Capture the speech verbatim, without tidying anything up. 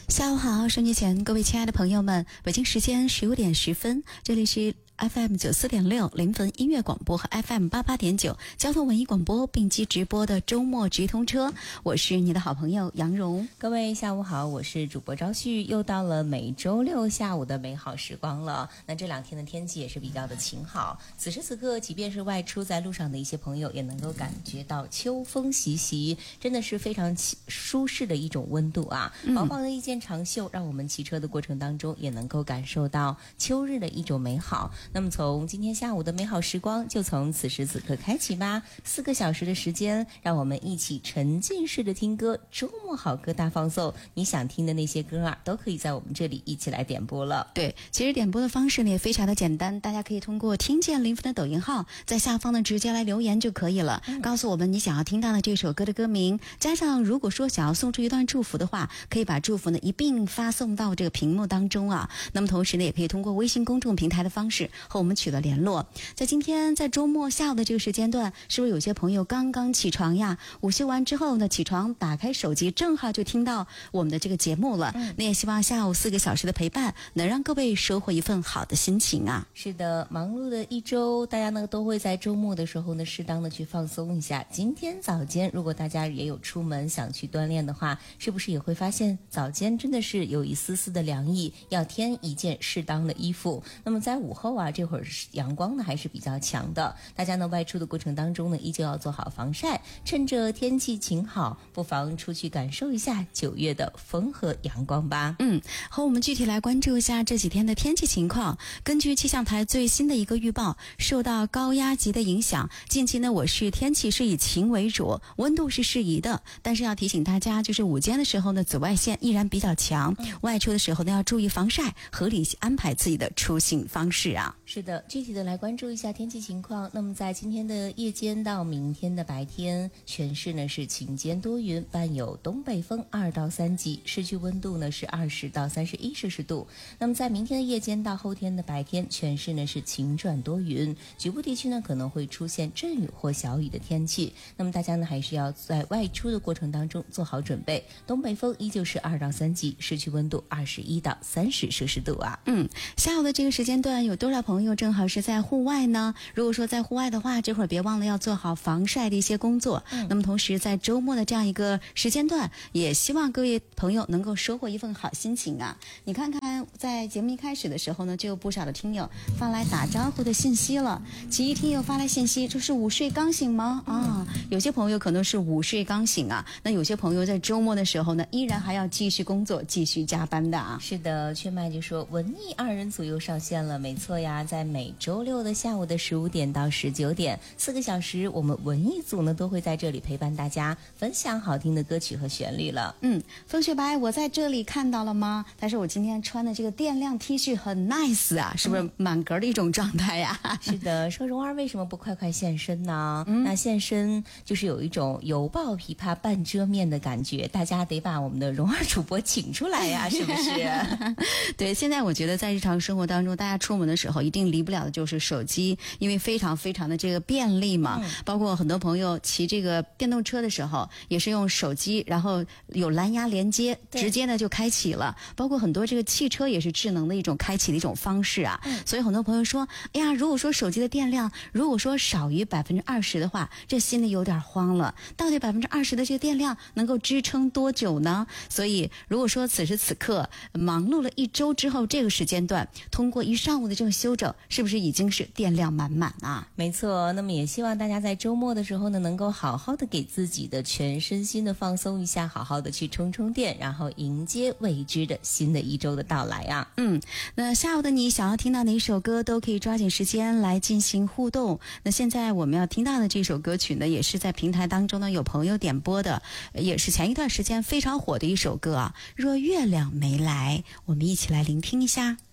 下午好，收音机前各位亲爱的朋友们，北京时间十五点十分，这里是 F M 九四点六临汾音乐广播和 F M 八八点九交通文艺广播并机直播的周末直通车，我是你的好朋友杨蓉。 各位下午好，我是主播昭旭，又到了每周六下午的美好时光了。那这两天的天气也是比较的晴好，此时此刻即便是外出在路上的一些朋友也能够感觉到秋风习习，真的是非常舒适的一种温度啊。薄薄的一件长袖，让我们骑车的过程当中也能够感受到秋日的一种美好。那么从今天下午的美好时光就从此时此刻开启吧，四个小时的时间，让我们一起沉浸式的听歌，周末好歌大放送，你想听的那些歌啊，都可以在我们这里一起来点播了。 对，其实点播的方式呢也非常的简单，大家可以通过听见临汾的抖音号，在下方呢直接来留言就可以了，嗯、告诉我们你想要听到的这首歌的歌名，加上如果说想要送出一段祝福的话，可以把祝福呢一并发送到这个屏幕当中啊。那么同时呢，也可以通过微信公众平台的方式和我们取得联络。在今天在周末下午的这个时间段，是不是有些朋友刚刚起床呀？午休完之后呢，起床打开手机，正好就听到我们的这个节目了。嗯，那也希望下午四个小时的陪伴，能让各位收获一份好的心情啊。 是的，忙碌的一周，大家呢都会在周末的时候呢，适当的去放松一下。今天早间，如果大家也有出门想去锻炼的话，是不是也会发现早间真的是有一丝丝的凉意，要添一件适当的衣服。那么在午后啊，这会儿阳光呢还是比较强的，大家呢外出的过程当中呢，依旧要做好防晒，趁着天气晴好，不妨出去感受一下九月的风和阳光吧。 嗯，和我们具体来关注一下这几天的天气情况。根据气象台最新的一个预报，受到高压级的影响，近期呢我市天气是以晴为主，温度是适宜的，但是要提醒大家，就是午间的时候呢，紫外线依然比较强，嗯、外出的时候呢要注意防晒，合理安排自己的出行方式啊。 是的，具体的来关注一下天气情况。那么在今天的夜间到明天的白天，全市呢是晴间多云，伴有东北风二到三级，市区温度呢是二十到三十一摄氏度。那么在明天的夜间到后天的白天，全市呢是晴转多云，局部地区呢可能会出现阵雨或小雨的天气。那么大家呢还是要在外出的过程当中做好准备。东北风依旧是二到三级，市区温度二十一到三十摄氏度啊。 嗯，下午的这个时间段有多少朋友正好是在户外呢？如果说在户外的话，这会儿别忘了要做好防晒的一些工作。嗯，那么同时在周末的这样一个时间段，也希望各位朋友能够收获一份好心情啊。你看看在节目一开始的时候呢，就有不少的听友发来打招呼的信息了。其一听友发来信息，这是午睡刚醒吗？啊，有些朋友可能是午睡刚醒啊，那有些朋友在周末的时候呢，依然还要继续工作，继续加班的啊。 是的，雀麦就说文艺二人组又上线了，没错呀，在每周六的下午的十五点到十九点，四个小时，我们文艺组呢都会在这里陪伴大家，分享好听的歌曲和旋律了。 嗯，风雪白，我在这里看到了吗？但是我今天穿的这个电亮 T 恤很 nice 啊，是不是满格的一种状态呀？ 嗯、是的，说蓉儿为什么不快快现身呢？嗯、那现身就是有一种犹抱琵琶半遮面的感觉，大家得把我们的蓉儿主播请出来呀，是不是？ 对，现在我觉得在日常生活当中，大家出门的时候一定离不了的就是手机，因为非常非常的这个便利嘛。嗯、包括很多朋友骑这个电动车的时候，也是用手机，然后有蓝牙连接，直接呢就开启了。包括很多这个汽车也是智能的一种开启的一种方式啊。嗯、所以很多朋友说，哎呀，如果说手机的电量如果说少于百分之二十的话，这心里有点慌了。到底百分之二十的这个电量能够支撑多久呢？所以如果说此时此刻忙碌了一周之后，这个时间段通过一上午的这个休整，是不是已经是电量满满啊？ 没错，那么也希望大家在周末的时候呢，能够好好的给自己的全身心的放松一下，好好的去充充电，然后迎接未知的新的一周的到来啊。 嗯，那下午的你想要听到哪首歌，都可以抓紧时间来进行互动。那现在我们要听到的这首歌曲呢，也是在平台当中呢有朋友点播的，也是前一段时间非常火的一首歌啊，若月亮没来，我们一起来聆听一下。